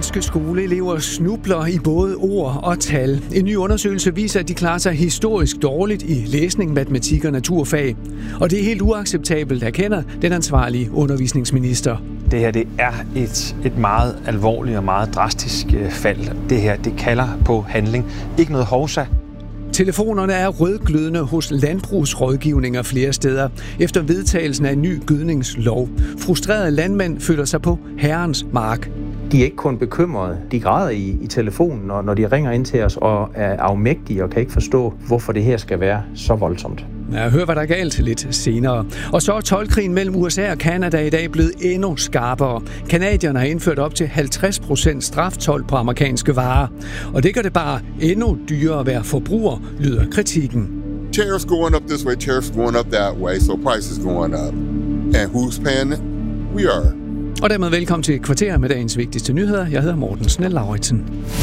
Danske skoleelever snubler i både ord og tal. En ny undersøgelse viser, at de klarer sig historisk dårligt i læsning, matematik og naturfag. Og det er helt uacceptabelt, erkender den ansvarlige undervisningsminister. Det her det er et meget alvorligt og meget drastisk fald. Det her det kalder på handling. Ikke noget hovsa. Telefonerne er rødglødende hos landbrugsrådgivninger flere steder efter vedtagelsen af en ny gødningslov. Frustrerede landmænd føler sig på herrens mark. De er ikke kun bekymrede, de græder i telefonen, når de ringer ind til os og er afmægtige og kan ikke forstå, hvorfor det her skal være så voldsomt. Ja, hør, hvad der er galt lidt senere. Og så er toldkrigen mellem USA og Canada i dag blevet endnu skarpere. Canadierne har indført op til 50% straftold på amerikanske varer. Og det gør det bare endnu dyrere at være forbruger, lyder kritikken. Tariffs going up this way, tariffs going up that way, so prices going up. And who's paying it? We are. Og dermed velkommen til Kvarter med dagens vigtigste nyheder. Jeg hedder Morten Snell-Lauritsen.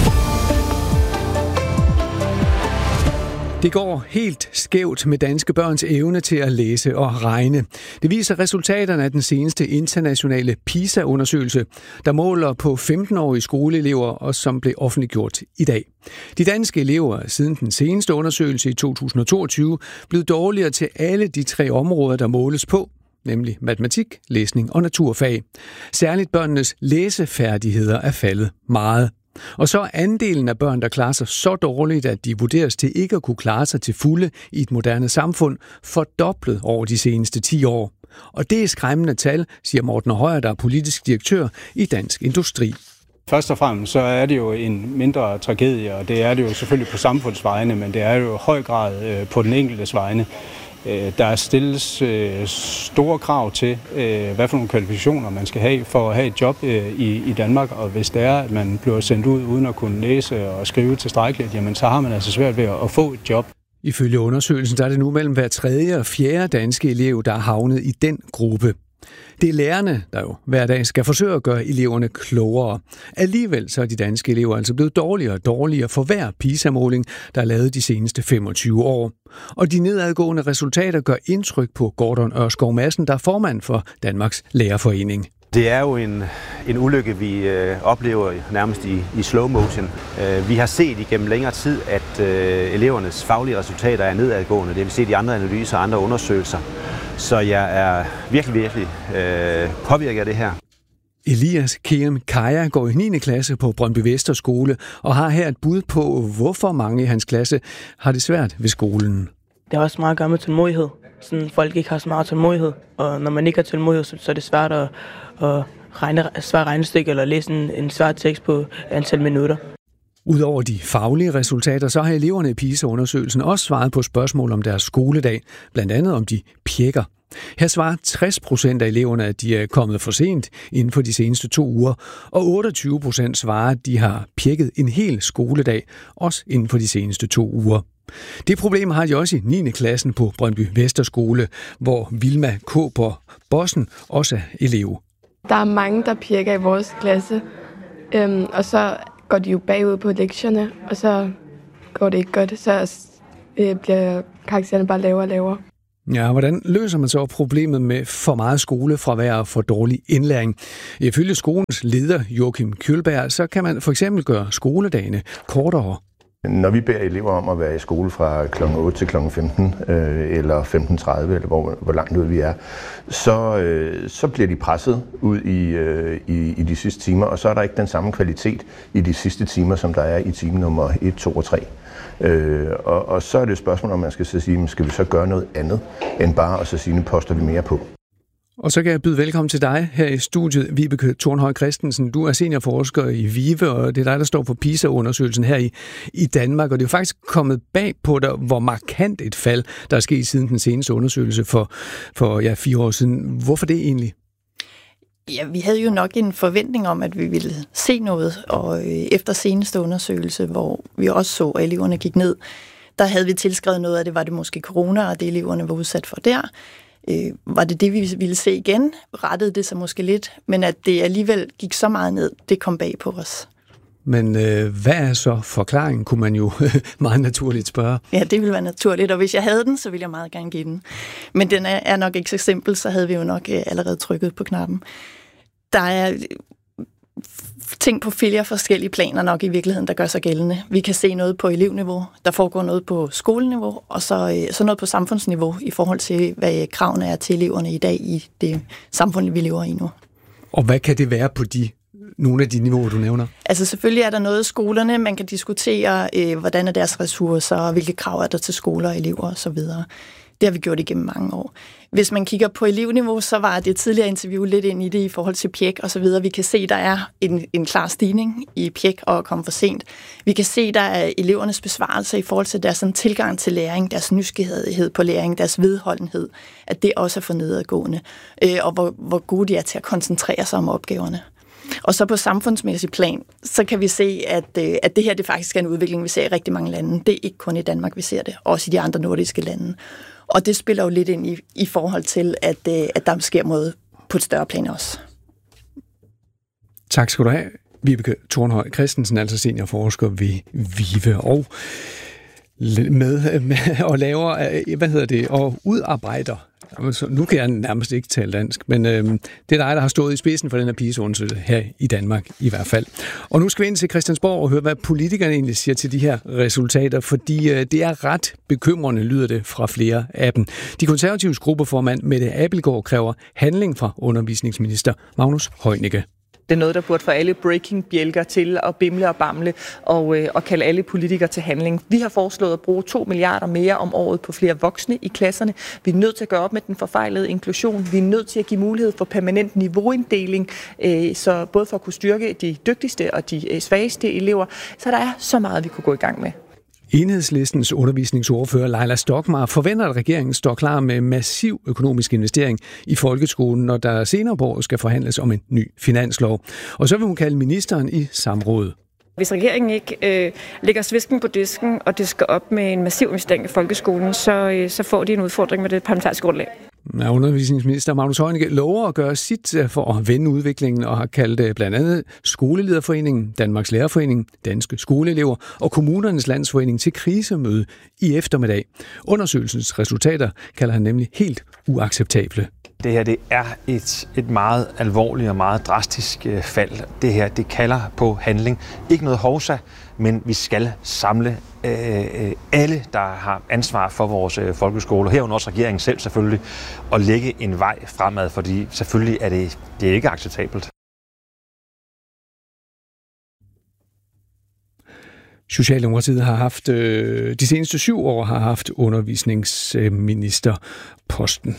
Det går helt skævt med danske børns evne til at læse og regne. Det viser resultaterne af den seneste internationale PISA-undersøgelse, der måler på 15-årige skoleelever og som blev offentliggjort i dag. De danske elever er siden den seneste undersøgelse i 2022 blevet dårligere til alle de 3 områder, der måles på, nemlig matematik, læsning og naturfag. Særligt børnenes læsefærdigheder er faldet meget. Og så er andelen af børn, der klarer sig så dårligt, at de vurderes til ikke at kunne klare sig til fulde i et moderne samfund, fordoblet over de seneste 10 år. Og det er skræmmende tal, siger Morten Højer, der er politisk direktør i Dansk Industri. Først og fremmest så er det jo en mindre tragedie, og det er det jo selvfølgelig på samfundsvejene, men det er jo i høj grad på den enkeltes vegne. Der stilles store krav til, hvad for nogle kvalifikationer man skal have for at have et job i Danmark. Og hvis det er, at man bliver sendt ud uden at kunne læse og skrive tilstrækkeligt, jamen så har man altså svært ved at få et job. Ifølge undersøgelsen der er det nu mellem hver 3. og 4. danske elev, der er havnet i den gruppe. Det er lærerne, der jo hver dag skal forsøge at gøre eleverne klogere. Alligevel så er de danske elever altså blevet dårligere og dårligere for hver PISA-måling, der er lavet de seneste 25 år. Og de nedadgående resultater gør indtryk på Gordon Ørskov Madsen, der er formand for Danmarks Lærerforening. Det er jo en ulykke, vi oplever nærmest i slow motion. Vi har set igennem længere tid, at elevernes faglige resultater er nedadgående. Det vil se de andre analyser og andre undersøgelser. Så jeg er virkelig påvirket af det her. Elias Keem Kaja går i 9. klasse på Brøndby Vesterskole og har her et bud på, hvorfor mange i hans klasse har det svært ved skolen. Det har også meget at gøre med tålmodighed. Sådan, folk ikke har så meget tålmodighed, og når man ikke har tålmodighed, så er det svært at regne svært regnestykke eller læse en svær tekst på antal minutter. Udover de faglige resultater, så har eleverne i PISA-undersøgelsen også svaret på spørgsmål om deres skoledag, blandt andet om de pjekker. Her svarer 60% af eleverne, at de er kommet for sent inden for de seneste 2 uger, og 28% svarer, at de har pjekket en hel skoledag, også inden for de seneste 2 uger. Det problem har de også i 9. klassen på Brøndby Vesterskole, hvor Vilma Kåber Bossen også er elev. Der er mange, der pjekker i vores klasse, og så går de jo bagud på lektierne, og så går det ikke godt, så bliver karaktererne bare lavere og lavere. Ja, hvordan løser man så problemet med for meget skolefravær og for dårlig indlæring? Ifølge skolens leder Joachim Kjølberg, så kan man for eksempel gøre skoledagene kortere. Når vi beder elever om at være i skole fra kl. 8 til kl. 15 eller 15.30, eller hvor langt ud vi er, så bliver de presset ud i de sidste timer, og så er der ikke den samme kvalitet i de sidste timer, som der er i time nummer 1, 2 og 3. Og så er det et spørgsmål, om man skal så sige, skal vi så gøre noget andet, end bare at så sige, nu poster vi mere på. Og så kan jeg byde velkommen til dig her i studiet, Vibeke Thornhøj Christensen. Du er seniorforsker i VIVE, og det er dig, der står for PISA-undersøgelsen her i Danmark. Og det er jo faktisk kommet bag på dig, hvor markant et fald, der er sket siden den seneste undersøgelse for 4 år siden. Hvorfor det egentlig? Ja, vi havde jo nok en forventning om, at vi ville se noget, og efter seneste undersøgelse, hvor vi også så, at eleverne gik ned, der havde vi tilskrevet noget af det, var det måske corona, og det eleverne var udsat for der. Var det, vi ville se igen? Rettede det sig måske lidt, men at det alligevel gik så meget ned, det kom bag på os. Men hvad er så forklaringen, kunne man jo meget naturligt spørge. Ja, det ville være naturligt, og hvis jeg havde den, så ville jeg meget gerne give den. Men den er nok ikke så simpel, så havde vi jo nok allerede trykket på knappen. Der er ting på flere forskellige planer nok i virkeligheden, der gør sig gældende. Vi kan se noget på elevniveau, der foregår noget på skoleniveau, og så noget på samfundsniveau i forhold til, hvad kravene er til eleverne i dag i det samfund, vi lever i nu. Og hvad kan det være på nogle af de niveauer, du nævner? Altså selvfølgelig er der noget i skolerne, man kan diskutere, hvordan er deres ressourcer, hvilke krav er der til skoler, elever osv. Det har vi gjort igennem mange år. Hvis man kigger på elevniveau, så var det tidligere interview lidt ind i det i forhold til PIEK og så videre. Vi kan se, at der er en klar stigning i PIEK og komme for sent. Vi kan se, at der er elevernes besvarelser i forhold til deres tilgang til læring, deres nysgerrighed på læring, deres vedholdenhed, at det også er for nedadgående, og hvor gode de er til at koncentrere sig om opgaverne. Og så på samfundsmæssig plan, så kan vi se, at det her det faktisk er en udvikling, vi ser i rigtig mange lande. Det er ikke kun i Danmark, vi ser det, også i de andre nordiske lande. Og det spiller jo lidt ind i forhold til, at der sker noget på et større plan også. Tak skal du have, Vibeke Thornhøj Christensen, altså seniorforsker ved VIVE, og med og laver, og udarbejder. Nu kan jeg nærmest ikke tale dansk, men det er dig, der har stået i spidsen for den her PISA-undersøgelse her i Danmark i hvert fald. Og nu skal vi ind til Christiansborg og høre, hvad politikerne egentlig siger til de her resultater, fordi det er ret bekymrende, lyder det fra flere af dem. De konservatives gruppeformand Mette Abildgaard kræver handling fra undervisningsminister Magnus Heunicke. Det er noget, der burde få alle breaking-bjælker til at bimle og bamle og kalde alle politikere til handling. Vi har foreslået at bruge 2 milliarder mere om året på flere voksne i klasserne. Vi er nødt til at gøre op med den forfejlede inklusion. Vi er nødt til at give mulighed for permanent niveauinddeling, så både for at kunne styrke de dygtigste og de svageste elever. Så der er så meget, vi kunne gå i gang med. Enhedslistens undervisningsordfører Leila Stockmarr forventer, at regeringen står klar med massiv økonomisk investering i folkeskolen, når der senere på året skal forhandles om en ny finanslov. Og så vil hun kalde ministeren i samråd. Hvis regeringen ikke lægger svisken på disken, og det skal op med en massiv investering i folkeskolen, så får de en udfordring med det parlamentariske grundlag. Ja, undervisningsminister Magnus Heunicke lover at gøre sit for at vende udviklingen og har kaldt blandt andet Skolelederforeningen, Danmarks Lærerforening, Danske Skoleelever og Kommunernes Landsforening til krisemøde i eftermiddag. Undersøgelsens resultater kalder han nemlig helt uacceptable. Det her det er et meget alvorligt og meget drastisk fald. Det her det kalder på handling. Ikke noget hovsa, men vi skal samle alle, der har ansvar for vores folkeskole, herunder også regeringen selv selvfølgelig, og lægge en vej fremad, fordi selvfølgelig er det er ikke acceptabelt. Socialdemokratiet har haft de seneste 7 år har haft undervisningsministerposten.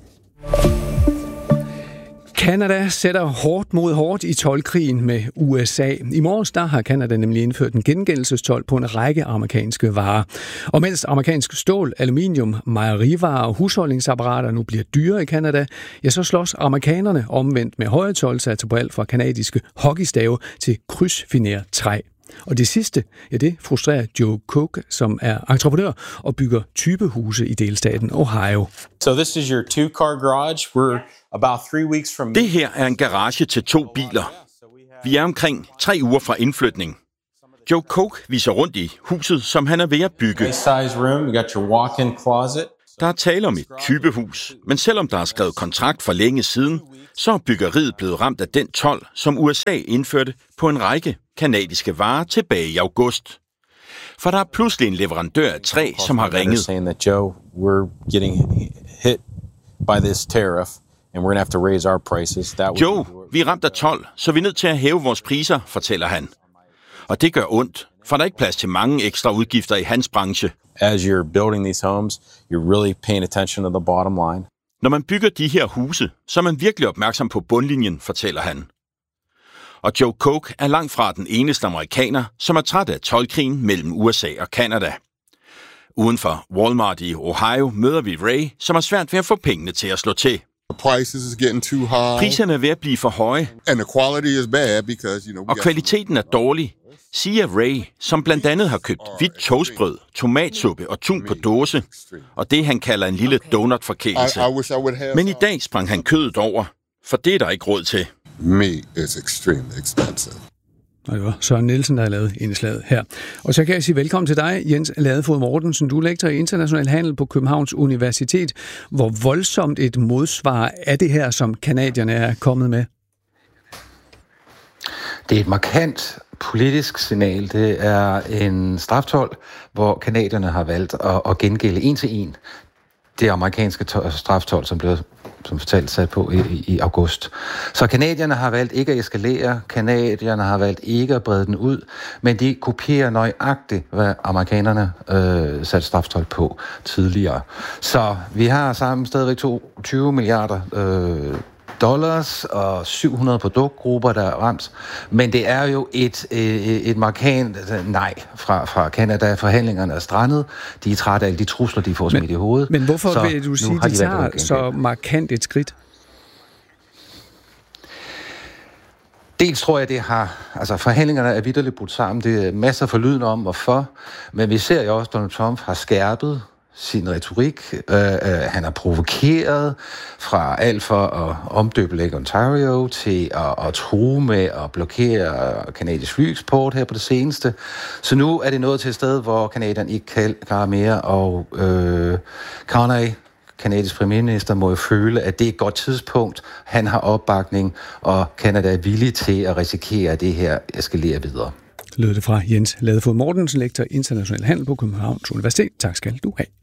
Canada sætter hårdt mod hårdt i toldkrigen med USA. I morges der har Canada nemlig indført en gengældelsestold på en række amerikanske varer. Og mens amerikansk stål, aluminium, mejerivarer og husholdningsapparater nu bliver dyre i Canada, ja, så slås amerikanerne omvendt med høje toldsatser på alt fra kanadiske hockeystave til krydsfineret træ. Og det sidste, ja, det frustrerer Joe Cook, som er entreprenør og bygger typehuse i delstaten Ohio. So this is your 2-car garage. We're about 3 weeks from. Det her er en garage til 2 biler. Vi er omkring 3 uger fra indflytning. Joe Cook viser rundt i huset, som han er ved at bygge. Size room. You got your walk-in closet. Der er tale om et typehus, men selvom der er skrevet kontrakt for længe siden, så er byggeriet blevet ramt af den told, som USA indførte på en række kanadiske varer tilbage i august. For der er pludselig en leverandør af træ, som har ringet. Joe, we're getting hit by this tariff, and we're going to have to raise our prices. Joe, vi er ramt af told, så vi er nødt til at hæve vores priser, fortæller han. Og det gør ondt, for der er ikke plads til mange ekstra udgifter i hans branche. As you're building these homes, you're really paying attention to the bottom line. Når man bygger de her huse, så er man virkelig opmærksom på bundlinjen, fortæller han. Og Joe Cook er langt fra den eneste amerikaner, som er træt af toldkrigen mellem USA og Canada. Uden for Walmart i Ohio møder vi Ray, som har svært ved at få pengene til at slå til. Priserne er ved at blive for høje, og kvaliteten er dårlig, siger Ray, som blandt andet har købt hvidt toastbrød, tomatsuppe og tun på dåse, og det han kalder en lille donut-forkælelse. Men i dag sprang han kødet over, for det er der ikke råd til. Meat is extremely expensive. Og det var Søren Nielsen, der har lavet indslaget her. Og så kan jeg sige velkommen til dig, Jens Ladefoged Mortensen. Du er lektor i international handel på Københavns Universitet. Hvor voldsomt et modsvar er det her, som canadierne er kommet med? Det er et markant politisk signal. Det er en straftold, hvor canadierne har valgt at gengælde en til en det amerikanske straftold, som blev som fortalt sat på i august. Så canadierne har valgt ikke at eskalere, canadierne har valgt ikke at brede den ud, men de kopierer nøjagtigt, hvad amerikanerne satte straftold på tidligere. Så vi har sammen stadigvæk 20 milliarder dollars og 700 produktgrupper, der er ramt. Men det er jo et markant nej fra Canada. Forhandlingerne er strandet. De er trætte af alle de trusler, de får smidt i hovedet. Men hvorfor vil du sige, at de tager så markant et skridt? Dels tror jeg, det har... Altså, forhandlingerne er vitterligt brudt sammen. Det er masser for lyden om hvorfor. Men vi ser jo også, at Donald Trump har skærpet sin retorik. Han har provokeret fra alt for at omdøbe Lake Ontario til at true med at blokere kanadisk flyeksport her på det seneste. Så nu er det nået til et sted, hvor kanadierne ikke kan klare mere, og Carney, kanadisk premierminister, må jo føle, at det er et godt tidspunkt. Han har opbakning, og Canada er villig til at risikere, at det her eskalerer videre. Lød det fra Jens Ladefod Mortensen, lektor i international handel på Københavns Universitet. Tak skal du have.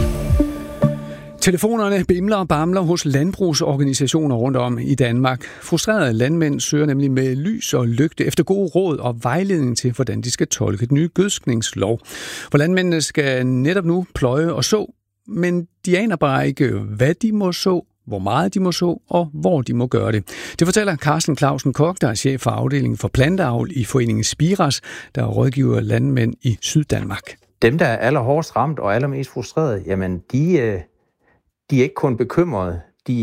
Telefonerne bimler og bamler hos landbrugsorganisationer rundt om i Danmark. Frustrerede landmænd søger nemlig med lys og lygte efter gode råd og vejledning til, hvordan de skal tolke den nye gødskningslov. For landmændene skal netop nu pløje og så, men de aner bare ikke, hvad de må så, hvor meget de må så, og hvor de må gøre det. Det fortæller Carsten Clausen Koch, der er chef for afdelingen for planteavl i foreningen Spiras, der rådgiver landmænd i Syddanmark. Dem, der er allerhårdest ramt og allermest frustrerede, jamen de er ikke kun bekymrede.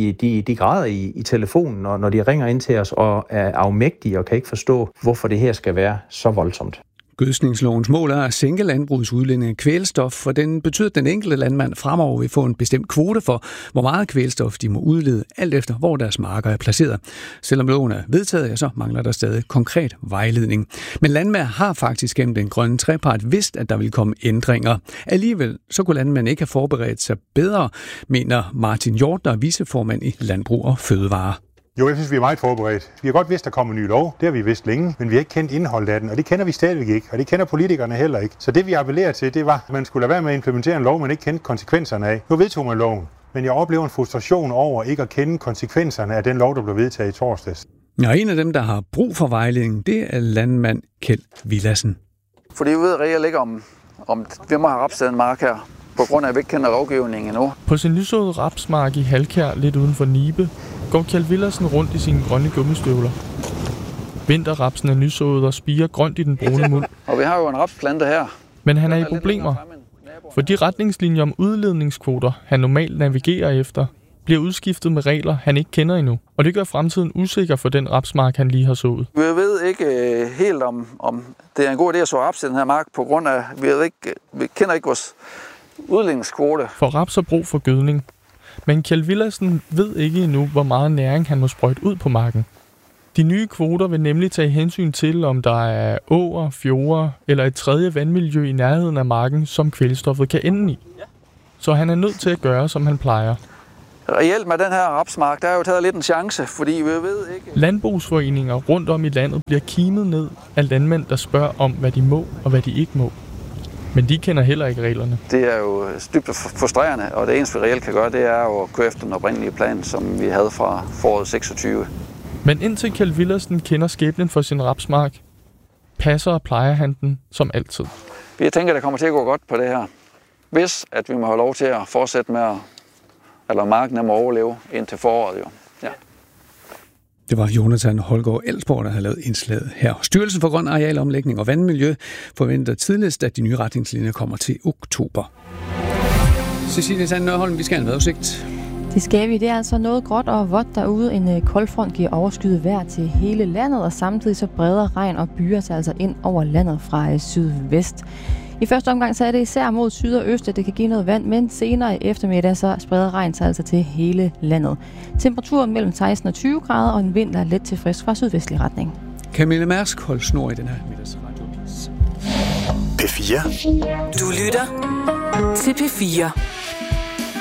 De græder i telefonen, når de ringer ind til os og er afmægtige og kan ikke forstå, hvorfor det her skal være så voldsomt. Gødskningslovens mål er at sænke landbrugets udledning af kvælstof, for den betyder, at den enkelte landmand fremover vil få en bestemt kvote for, hvor meget kvælstof de må udlede, alt efter hvor deres marker er placeret. Selvom loven er vedtaget, så mangler der stadig konkret vejledning. Men landmænd har faktisk gennem den grønne trepart vidst, at der vil komme ændringer. Alligevel så kunne landmænd ikke have forberedt sig bedre, mener Martin Hjort, der er viceformand i Landbrug og Fødevare. Jo, jeg synes, vi er meget forberedt. Vi har godt vidst, at der kommer en ny lov. Det har vi vidst længe, men vi har ikke kendt indholdet af den, og det kender vi stadigvæk ikke, og det kender politikerne heller ikke. Så det, vi appellerer til, det var, at man skulle lade være med at implementere en lov, man ikke kendte konsekvenserne af. Nu vedtog man loven, men jeg oplever en frustration over ikke at kende konsekvenserne af den lov, der blev vedtaget i torsdags. Og en af dem, der har brug for vejledning, det er landmand Kjeld Villassen. Fordi vi ved reelt ikke om vi må have rapset en mark her, på grund af, at vi ikke kender lovgivningen endnu. På sin nysåede rapsmark i Halkær, lidt uden for Nibe, går Kjeld Villassen rundt i sine grønne gummistøvler. Vinterrapsen er nysået og spirer grønt i den brune muld. Og vi har jo en rapsplante her. Men han er i problemer, for de retningslinjer om udledningskvoter, han normalt navigerer efter, bliver udskiftet med regler, han ikke kender endnu. Og det gør fremtiden usikker for den rapsmark, han lige har sået. Vi ved ikke helt, om det er en god idé at så raps i den her mark, på grund af, vi kender ikke vores udledningskvote. For raps har brug for gødning. Men Kjeld Villassen ved ikke endnu, hvor meget næring han må sprøjte ud på marken. De nye kvoter vil nemlig tage hensyn til, om der er åer, fjorde eller et tredje vandmiljø i nærheden af marken, som kvælstoffet kan ende i. Så han er nødt til at gøre, som han plejer. Reelt med den her rapsmark, der er jo taget lidt en chance, fordi vi ved ikke... Landbrugsforeninger rundt om i landet bliver kimet ned af landmænd, der spørger om, hvad de må og hvad de ikke må. Men de kender heller ikke reglerne. Det er jo dybt frustrerende, og det eneste, vi reelt kan gøre, det er jo at køre efter den oprindelige plan, som vi havde fra foråret 26. Men indtil Kjeld Villassen kender skæbnen for sin rapsmark, passer og plejer han den som altid. Vi tænker, det kommer til at gå godt på det her. Hvis at vi må have lov til at fortsætte med eller marken må overleve indtil foråret jo. Ja. Det var Jonathan Holgaard Elsborg, der havde lavet indslaget her. Styrelsen for Grøn Arealomlægning og Vandmiljø forventer tidligst, at de nye retningslinjer kommer til oktober. Cecilie Sand Nørholm, vi skal have en vejrudsigt. Det skal vi. Det er altså noget gråt og vådt derude. En koldfront giver overskyet vejr til hele landet, og samtidig så breder regn og byer sig altså ind over landet fra sydvest. I første omgang så er det især mod syd og øst, at det kan give noget vand, men senere i eftermiddag så spreder regn sig altså til hele landet. Temperaturen mellem 16 og 20 grader, og en vind, der er let til frisk fra sydvestlig retning. Camille Mærsk, hold snor i den her middagsradiovis. P4. Du lytter til P4.